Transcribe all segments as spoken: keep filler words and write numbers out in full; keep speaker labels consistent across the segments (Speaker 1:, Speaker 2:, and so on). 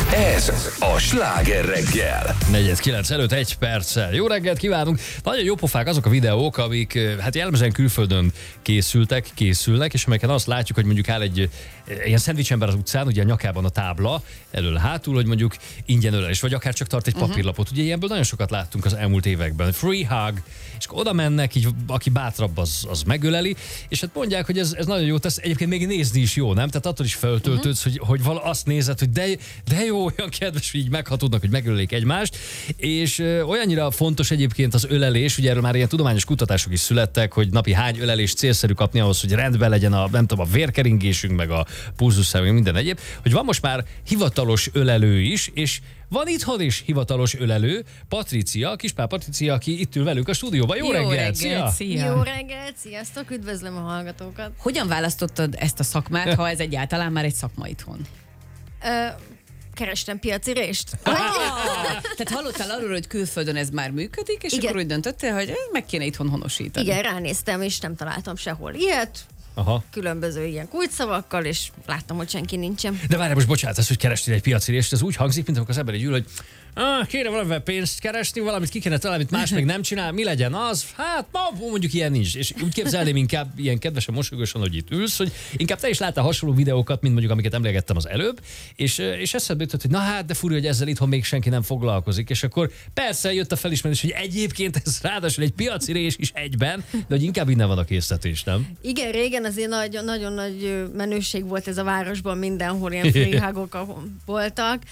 Speaker 1: Ez a Sláger reggel.
Speaker 2: negyvenkilenc előtt egy perccel. Jó reggelt kívánunk! Nagyon jó pofák azok a videók, amik hát jellemzően külföldön készültek, készülnek, és amelyeken azt látjuk, hogy mondjuk áll egy ilyen szendvicsember az utcán, ugye a nyakában a tábla, elől hátul, hogy mondjuk ingyen ölelés, vagy akár csak tart egy papírlapot. Uh-huh. Ugye ilyenből nagyon sokat láttunk az elmúlt években. Free hug, és akkor oda mennek, így aki bátrabb, az, az megöleli, és hát mondják, hogy ez, ez nagyon jó tesz. Egyébként még nézni is jó, nem? Tehát attól is feltöltődsz, uh-huh. hogy, hogy vala azt nézed, hogy de, de jó, olyan kedves, hogy így meghatódnak, hogy megölelik egymást, és ö, olyannyira fontos egyébként az ölelés, ugye erről már ilyen tudományos kutatások is születtek, hogy napi hány ölelést célszerű kapni ahhoz, hogy rendben legyen a, nem tudom, a vérkeringésünk, meg a pulzusszám, meg minden egyéb, hogy van most már hivatalos ölelő is, és van itthon is hivatalos ölelő, Patricia, Kispál Patricia, aki itt ül velünk a stúdióban. Jó, Jó reggelt! reggelt szia.
Speaker 3: szia! Jó reggelt, sziasztok, üdvözlöm a hallgatókat!
Speaker 4: Hogyan választottad ezt a szakmát, ha ez egyáltalán már egy szakma itthon?
Speaker 3: Ö, kerestem piacirést.
Speaker 4: Ah, tehát hallottál arról, hogy külföldön ez már működik, és Igen. akkor úgy döntöttél, hogy meg kéne itthon honosítani.
Speaker 3: Igen, ránéztem, és nem találtam sehol ilyet. Aha. Különböző ilyen kulcsszavakkal, és láttam, hogy senki nincsen.
Speaker 2: De várj, most bocsánat, ez, hogy kerestél egy piacirést, ez úgy hangzik, mint amikor az ember így ül, hogy ah, kéne valamivel pénzt keresni, valamit ki kéne találni, amit más meg nem csinál, mi legyen az? Hát ma mondjuk ilyen nincs. És úgy képzelném inkább ilyen kedvesen, mosolygósan, hogy itt ülsz, hogy inkább te is láttál hasonló videókat, mint mondjuk amiket emlegettem az előbb, és, és eszedbe jutott, hogy na hát, de furja, hogy ezzel itthon még senki nem foglalkozik. És akkor persze jött a felismerés, hogy egyébként ez ráadásul egy piacirés is egyben, de hogy inkább innen van a készítés, nem?
Speaker 3: Igen, régen azért nagyon, nagyon nagy menőség volt ez a városban, mindenhol ilyen free hugok voltak,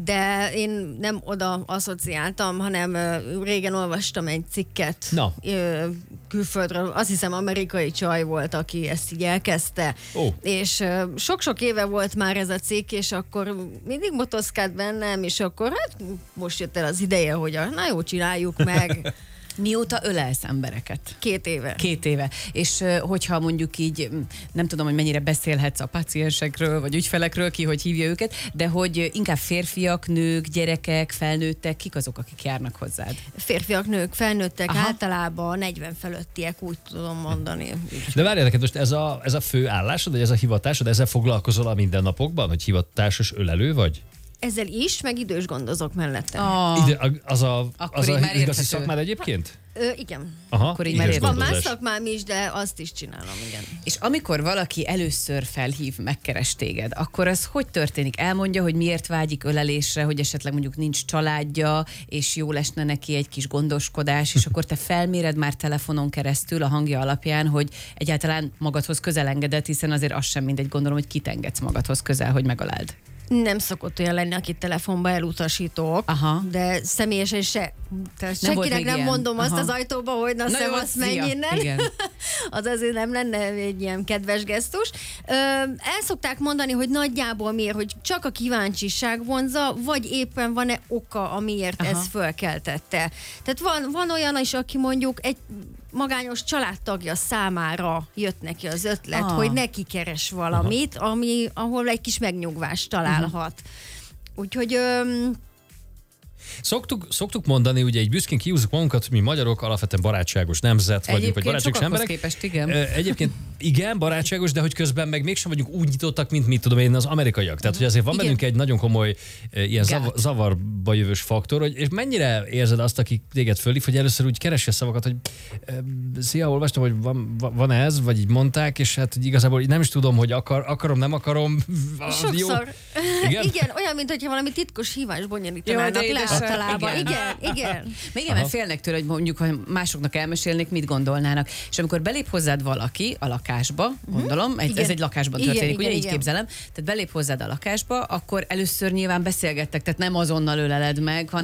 Speaker 3: de én nem oda asszociáltam, hanem uh, régen olvastam egy cikket no. uh, külföldről, azt hiszem amerikai csaj volt, aki ezt így elkezdte, oh. és uh, sok-sok éve volt már ez a cikk, és akkor mindig motoszkált bennem, és akkor hát most jött el az ideje, hogy a, na jó, csináljuk meg.
Speaker 4: Mióta ölelsz embereket?
Speaker 3: Két éve.
Speaker 4: Két éve. És hogyha mondjuk így, nem tudom, hogy mennyire beszélhetsz a páciensekről, vagy ügyfelekről, ki hogy hívja őket, de hogy inkább férfiak, nők, gyerekek, felnőttek, kik azok, akik járnak hozzád?
Speaker 3: Férfiak, nők, felnőttek, Aha. általában negyven fölöttiek, úgy tudom mondani.
Speaker 2: De várj, neked most ez a, ez a fő állásod, vagy ez a hivatásod, ezzel foglalkozol a mindennapokban, hogy hivatásos ölelő vagy?
Speaker 3: Ezzel is, meg idős gondozók mellettem.
Speaker 4: Oh.
Speaker 2: Ide, az a,
Speaker 4: az
Speaker 2: a igazi szakmád egyébként?
Speaker 3: Ö, igen.
Speaker 2: Aha,
Speaker 4: Akkor így már
Speaker 3: van más szakmám is, de azt is csinálom, igen.
Speaker 4: És amikor valaki először felhív, megkeres téged, akkor az hogy történik? Elmondja, hogy miért vágyik ölelésre, hogy esetleg mondjuk nincs családja, és jó lesne neki egy kis gondoskodás, és akkor te felméred már telefonon keresztül a hangja alapján, hogy egyáltalán magadhoz közel engedett, hiszen azért az sem mindegy, gondolom, hogy kit engedsz magadhoz közel, hogy megaláld.
Speaker 3: Nem szokott olyan lenni, akit telefonba elutasítok, Aha. de személyesen se. Tehát nem senkinek nem ilyen. mondom Aha. azt az ajtóba, hogy na, na szevasz, menj innen. Az azért nem lenne egy ilyen kedves gesztus. Ö, el szokták mondani, hogy nagyjából miért, hogy csak a kíváncsiság vonza, vagy éppen van-e oka, amiért Aha. ez fölkeltette. Tehát van, van olyan is, aki mondjuk egy magányos családtagja számára jött neki az ötlet, ah. hogy neki keres valamit, Aha. ami, ahol egy kis megnyugvást találhat. Uh-huh. Úgyhogy... Öm,
Speaker 2: Szoktuk, szoktuk mondani, ugye egy büszkén kihúzzuk magunkat, hogy mi magyarok alapvetően barátságos nemzet vagyunk, vagy barátságos emberek.
Speaker 4: Képest, igen.
Speaker 2: Egyébként igen, barátságos, de hogy közben meg mégsem vagyunk úgy nyitottak, mint mit tudom én, az amerikaiak. Tehát, hogy azért van igen. bennünk egy nagyon komoly ilyen zav- zavarba jövős faktor, hogy, és mennyire érzed azt, aki téged fölhív, hogy először úgy keresse szavakat, hogy szia, olvastam, hogy van, van ez, vagy így mondták, és hát hogy igazából nem is tudom, hogy akar, akarom, nem akarom.
Speaker 3: Sokszor. Jó. Igen? igen, olyan, mint hogyha valami titkos hívás bonyolítanának le általában. Igen, igen. igen.
Speaker 4: Még igen, mert félnek tőle, hogy mondjuk, ha másoknak elmesélnék, mit gondolnának. És amikor belép hozzád valaki a lakásba, gondolom, egy, ez egy lakásban történik, igen, ugye, igen, így igen. képzelem, tehát belép hozzád a lakásba, akkor először nyilván beszélgettek, tehát nem azonnal öleled meg, hanem